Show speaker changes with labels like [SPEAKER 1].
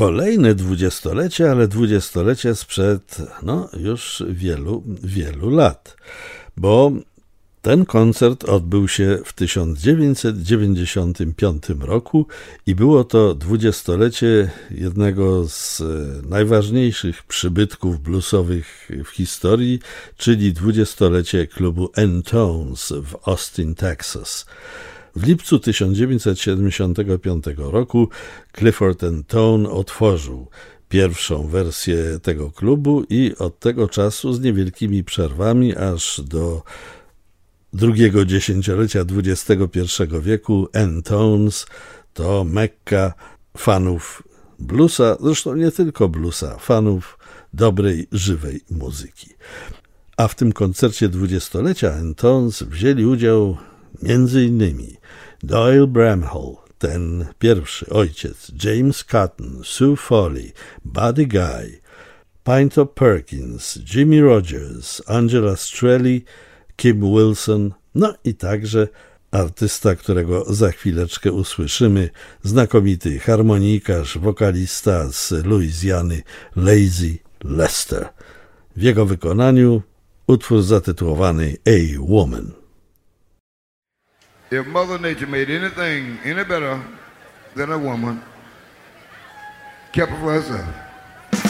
[SPEAKER 1] kolejne dwudziestolecie, ale dwudziestolecie sprzed już wielu lat, bo ten koncert odbył się w 1995 roku i było to dwudziestolecie jednego z najważniejszych przybytków bluesowych w historii, czyli dwudziestolecie klubu N-Tones w Austin, Texas. W lipcu 1975 roku Clifford Tone otworzył pierwszą wersję tego klubu i od tego czasu z niewielkimi przerwami aż do drugiego dziesięciolecia XXI wieku N-Tones to Mekka fanów bluesa, zresztą nie tylko bluesa, fanów dobrej, żywej muzyki. A w tym koncercie dwudziestolecia N-Tones wzięli udział m.in. Doyle Bramhall, ten pierwszy ojciec, James Cotton, Sue Foley, Buddy Guy, Pinto Perkins, Jimmy Rogers, Angela Strelli, Kim Wilson, i także artysta, którego za chwileczkę usłyszymy, znakomity harmonikarz, wokalista z Luizjany, Lazy Lester. W jego wykonaniu utwór zatytułowany A Woman.
[SPEAKER 2] If Mother Nature made anything any better than a woman, kept her for herself.